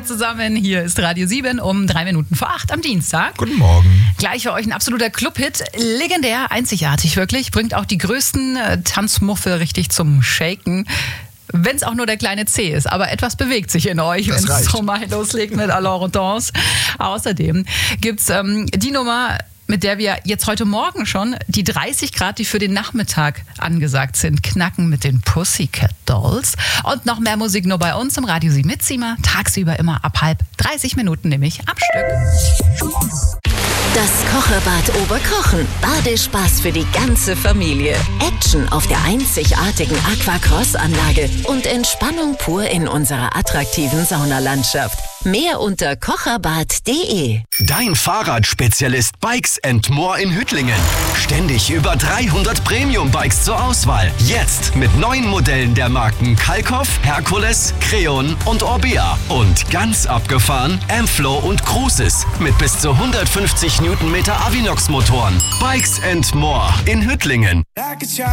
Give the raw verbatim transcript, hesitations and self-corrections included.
zusammen, hier ist Radio sieben um drei Minuten vor acht am Dienstag. Guten Morgen. Gleich für euch ein absoluter Club-Hit, legendär, einzigartig wirklich, bringt auch die größten äh, Tanzmuffe richtig zum Shaken. Wenn es auch nur der kleine C ist, aber etwas bewegt sich in euch, wenn es so mal loslegt mit Alors und Danse. Außerdem gibt's ähm, die Nummer, mit der wir jetzt heute Morgen schon die dreißig Grad, die für den Nachmittag angesagt sind, knacken mit den Pussycat Dolls. Und noch mehr Musik nur bei uns im Radio sieben mit Sima. Tagsüber immer ab halb, dreißig Minuten nämlich am Stück. Das Kocherbad Oberkochen. Badespaß für die ganze Familie. Action auf der einzigartigen Aquacross-Anlage und Entspannung pur in unserer attraktiven Saunalandschaft. Mehr unter kocherbad punkt de. Dein Fahrradspezialist Bikes and More in Hüttlingen. Ständig über dreihundert Premium-Bikes zur Auswahl. Jetzt mit neuen Modellen der Marken Kalkoff, Herkules, Creon und Orbea. Und ganz abgefahren Ampflow und Crucis mit bis zu hundertfünfzig Newtonmeter Avinox-Motoren. Bikes and More in Hüttlingen.